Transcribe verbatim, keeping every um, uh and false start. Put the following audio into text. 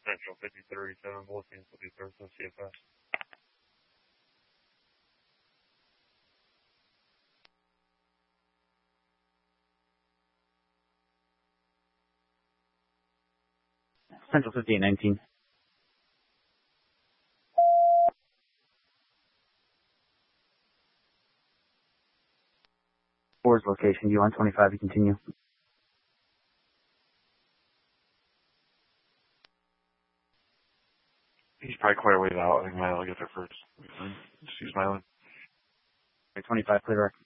Central fifty-three, seven Bulletin, fifty-third, C F S. Central fifty-eight nineteen. Four's location, you on twenty-five, you continue. He's probably quite a ways out. I think Milo will get there first. Just use Milo. twenty-five, clear.